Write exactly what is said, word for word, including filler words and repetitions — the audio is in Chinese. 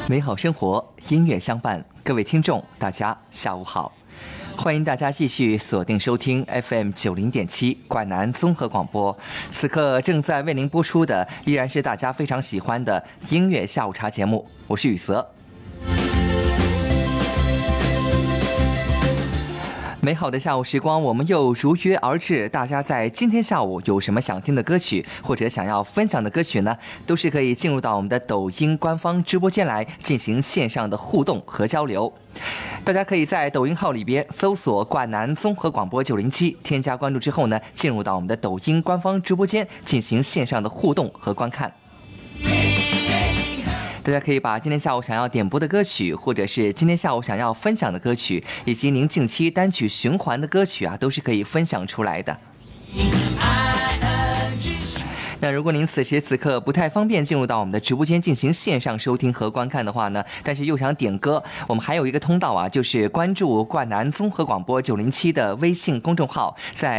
美好生活，音乐相伴。各位听众，大家下午好，欢迎大家继续锁定收听 F M 九零点七怪南综合广播。此刻正在为您播出的依然是大家非常喜欢的音乐下午茶节目，我是雨泽。美好的下午时光，我们又如约而至。大家在今天下午有什么想听的歌曲，或者想要分享的歌曲呢？都是可以进入到我们的抖音官方直播间来进行线上的互动和交流。大家可以在抖音号里边搜索怪南综合广播九零七，添加关注之后呢，进入到我们的抖音官方直播间进行线上的互动和观看。大家可以把今天下午想要点播的歌曲，或者是今天下午想要分享的歌曲，以及您近期单曲循环的歌曲啊，都是可以分享出来的。那如果您此时此刻不太方便进入到我们的直播间进行线上收听和观看的话呢，但是又想点歌，我们还有一个通道啊，就是关注怪南综合广播九零七的微信公众号，在